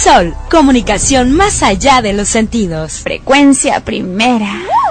Sol, comunicación más allá de los sentidos. Frecuencia primera.